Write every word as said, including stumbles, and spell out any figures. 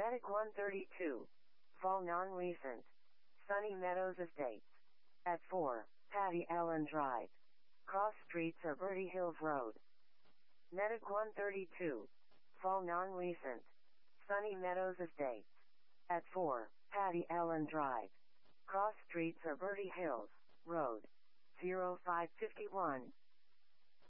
Medic one thirty-two. Fall non-recent. Sunny Meadows Estates. At four, Patty Allen Drive. Cross Streets or Bertie Hills Road. Medic one thirty-two. Fall non-recent. Sunny Meadows Estates. At four, Patty Allen Drive. Cross Streets or Bertie Hills Road. zero five five one.